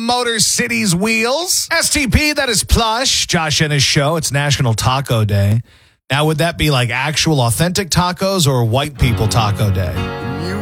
Motor City's wheels. STP, that is plush. Josh and his show. It's National Taco Day. Now, would that be like actual authentic tacos or white people taco day?